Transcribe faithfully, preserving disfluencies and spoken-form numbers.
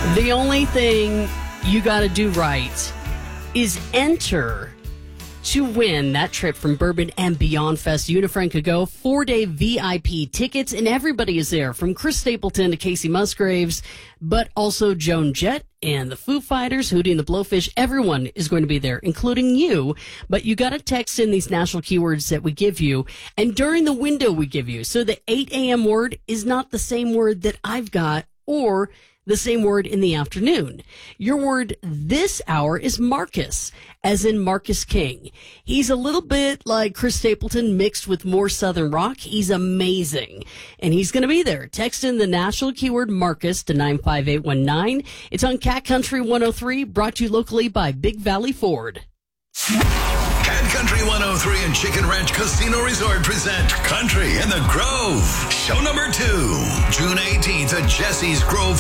The only thing you got to do right is enter to win that trip from Bourbon and Beyond Fest. Unifriend could go four-day V I P tickets, and everybody is there, from Chris Stapleton to Casey Musgraves, but also Joan Jett and the Foo Fighters, Hootie and the Blowfish. Everyone is going to be there, including you. But you got to text in these national keywords that we give you, and during the window we give you. So the eight a.m. word is not the same word that I've got, or the same word in the afternoon. Your word this hour is Marcus, as in Marcus King. He's a little bit like Chris Stapleton mixed with more Southern rock. He's amazing. And he's going to be there. Text in the national keyword Marcus to nine five eight one nine. It's on Cat Country one oh three, brought to you locally by Big Valley Ford. Cat Country one oh three and Chicken Ranch Casino Resort present Country in the Grove. Show number two, June eighteenth at Jesse's Grove